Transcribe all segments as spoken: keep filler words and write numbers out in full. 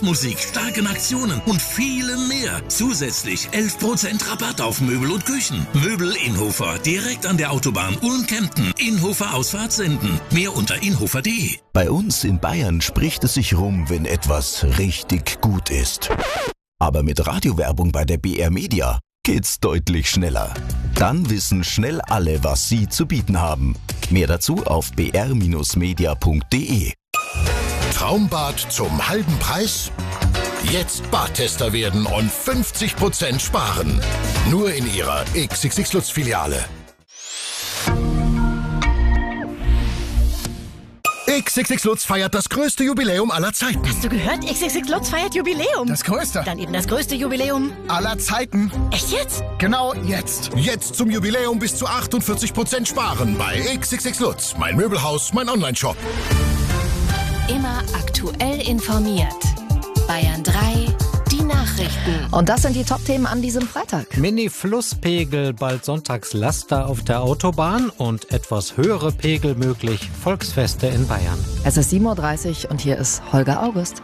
Musik, starken Aktionen und vielem mehr. Zusätzlich elf Prozent Rabatt auf Möbel und Küchen. Möbel Inhofer, direkt an der Autobahn Ulm-Kempten. Inhofer Ausfahrt Senden. Mehr unter inhofer punkt de. Bei uns in Bayern spricht es sich rum, wenn etwas richtig gut ist. Aber mit Radiowerbung bei der B R Media geht's deutlich schneller. Dann wissen schnell alle, was sie zu bieten haben. Mehr dazu auf b r Bindestrich media punkt de. Traumbad zum halben Preis? Jetzt Badtester werden und fünfzig Prozent sparen. Nur in Ihrer X X X Lutz Filiale. X X X Lutz feiert das größte Jubiläum aller Zeiten. Hast du gehört? X X X Lutz feiert Jubiläum. Das größte. Dann eben das größte Jubiläum aller Zeiten. Echt jetzt? Genau jetzt. Jetzt zum Jubiläum bis zu achtundvierzig Prozent sparen bei X X X Lutz. Mein Möbelhaus, mein Onlineshop. Immer aktuell informiert. Bayern drei, die Nachrichten. Und das sind die Top-Themen an diesem Freitag. Mini-Flusspegel, bald Sonntagslaster auf der Autobahn und etwas höhere Pegel möglich. Volksfeste in Bayern. Es ist sieben Uhr dreißig und hier ist Holger August.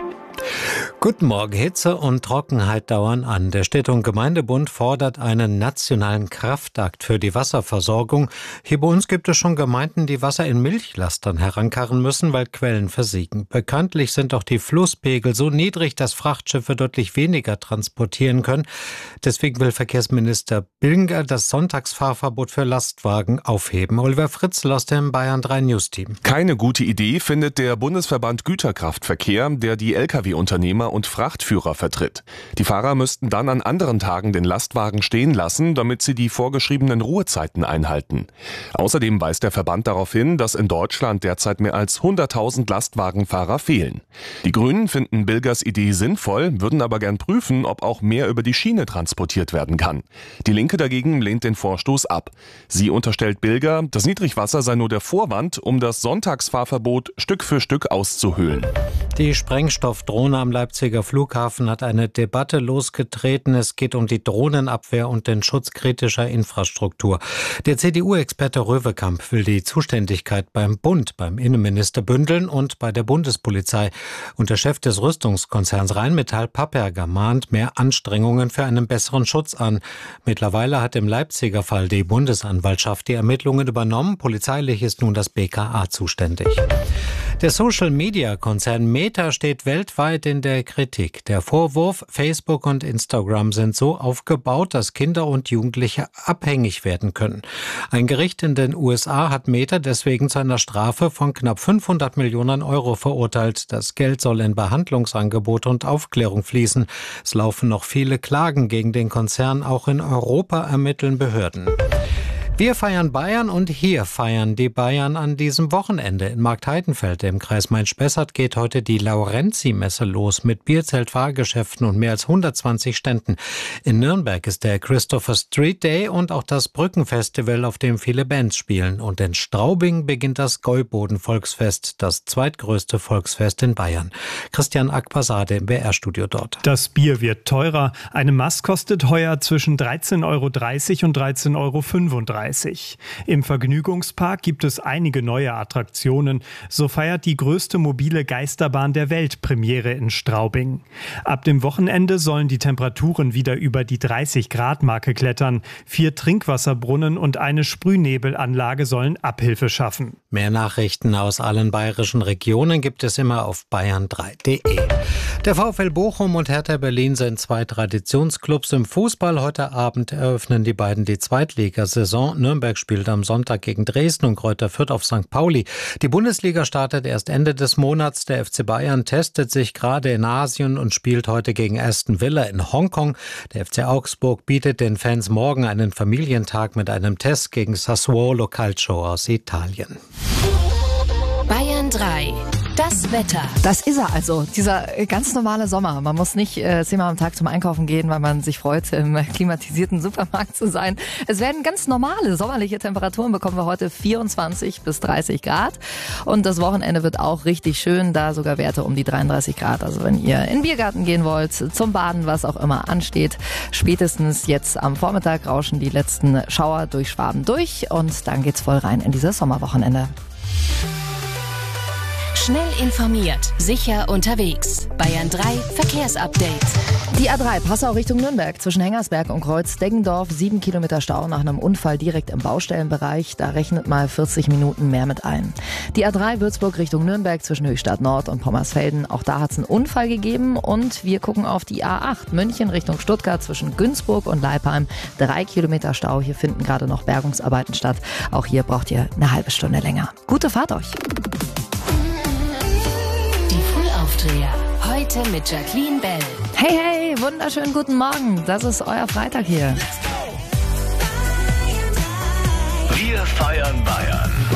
Guten Morgen. Hitze und Trockenheit dauern an. Der Städte- und Gemeindebund fordert einen nationalen Kraftakt für die Wasserversorgung. Hier bei uns gibt es schon Gemeinden, die Wasser in Milchlastern herankarren müssen, weil Quellen versiegen. Bekanntlich sind auch die Flusspegel so niedrig, dass Frachtschiffe deutlich weniger transportieren können. Deswegen will Verkehrsminister Bilger das Sonntagsfahrverbot für Lastwagen aufheben. Oliver Fritzl aus dem Bayern drei News Team. Keine gute Idee findet der Bundesverband Güterkraftverkehr, der die L K W-Unternehmer und Frachtführer vertritt. Die Fahrer müssten dann an anderen Tagen den Lastwagen stehen lassen, damit sie die vorgeschriebenen Ruhezeiten einhalten. Außerdem weist der Verband darauf hin, dass in Deutschland derzeit mehr als hunderttausend Lastwagenfahrer fehlen. Die Grünen finden Bilgers Idee sinnvoll, würden aber gern prüfen, ob auch mehr über die Schiene transportiert werden kann. Die Linke dagegen lehnt den Vorstoß ab. Sie unterstellt Bilger, das Niedrigwasser sei nur der Vorwand, um das Sonntagsfahrverbot Stück für Stück auszuhöhlen. Die Sprengstoffdrohne am Leipziger Flughafen hat eine Debatte losgetreten. Es geht um die Drohnenabwehr und den Schutz kritischer Infrastruktur. Der C D U-Experte Röwekamp will die Zuständigkeit beim Bund, beim Innenminister bündeln und bei der Bundespolizei. Und der Chef des Rüstungskonzerns Rheinmetall, Papperger, mahnt mehr Anstrengungen für einen besseren Schutz an. Mittlerweile hat im Leipziger Fall die Bundesanwaltschaft die Ermittlungen übernommen. Polizeilich ist nun das B K A zuständig. Der Social-Media-Konzern Meta steht weltweit in der Kritik. Der Vorwurf, Facebook und Instagram sind so aufgebaut, dass Kinder und Jugendliche abhängig werden können. Ein Gericht in den U S A hat Meta deswegen zu einer Strafe von knapp fünfhundert Millionen Euro verurteilt. Das Geld soll in Behandlungsangebote und Aufklärung fließen. Es laufen noch viele Klagen gegen den Konzern. Auch in Europa ermitteln Behörden. Wir feiern Bayern und hier feiern die Bayern an diesem Wochenende. In Marktheidenfeld im Kreis Main-Spessart geht heute die Laurenzi-Messe los mit Bierzelt, Fahrgeschäften und mehr als hundertzwanzig Ständen. In Nürnberg ist der Christopher Street Day und auch das Brückenfestival, auf dem viele Bands spielen. Und in Straubing beginnt das Gäuboden-Volksfest, das zweitgrößte Volksfest in Bayern. Christian Akpasade im B R-Studio dort. Das Bier wird teurer. Eine Maß kostet heuer zwischen dreizehn Euro dreißig und dreizehn Euro fünfunddreißig. Im Vergnügungspark gibt es einige neue Attraktionen. So feiert die größte mobile Geisterbahn der Welt Premiere in Straubing. Ab dem Wochenende sollen die Temperaturen wieder über die dreißig Grad Marke klettern. Vier Trinkwasserbrunnen und eine Sprühnebelanlage sollen Abhilfe schaffen. Mehr Nachrichten aus allen bayerischen Regionen gibt es immer auf bayern drei punkt de. Der VfL Bochum und Hertha Berlin sind zwei Traditionsclubs im Fußball. Heute Abend eröffnen die beiden die Zweitligasaison. Nürnberg spielt am Sonntag gegen Dresden und Greuther Fürth auf Sankt Pauli. Die Bundesliga startet erst Ende des Monats. Der F C Bayern testet sich gerade in Asien und spielt heute gegen Aston Villa in Hongkong. Der F C Augsburg bietet den Fans morgen einen Familientag mit einem Test gegen Sassuolo Calcio aus Italien. Bayern drei. Das Wetter. Das ist er also, dieser ganz normale Sommer. Man muss nicht äh, zehnmal am Tag zum Einkaufen gehen, weil man sich freut, im klimatisierten Supermarkt zu sein. Es werden ganz normale sommerliche Temperaturen, bekommen wir heute vierundzwanzig bis dreißig Grad. Und das Wochenende wird auch richtig schön, da sogar Werte um die dreiunddreißig Grad. Also wenn ihr in den Biergarten gehen wollt, zum Baden, was auch immer ansteht, spätestens jetzt am Vormittag rauschen die letzten Schauer durch Schwaben durch und dann geht's voll rein in dieses Sommerwochenende. Schnell informiert, sicher unterwegs. Bayern drei Verkehrsupdate. Die A drei Passau Richtung Nürnberg zwischen Hengersberg und Kreuz-Deggendorf. Sieben Kilometer Stau nach einem Unfall direkt im Baustellenbereich. Da rechnet mal vierzig Minuten mehr mit ein. Die A drei Würzburg Richtung Nürnberg zwischen Höchstadt Nord und Pommersfelden. Auch da hat es einen Unfall gegeben. Und wir gucken auf die A acht München Richtung Stuttgart zwischen Günzburg und Leipheim. Drei Kilometer Stau. Hier finden gerade noch Bergungsarbeiten statt. Auch hier braucht ihr eine halbe Stunde länger. Gute Fahrt euch. Die Frühaufdreher. Heute mit Jacqueline Bell. Hey, hey, wunderschönen guten Morgen. Das ist euer Freitag hier. Wir feiern Bayern.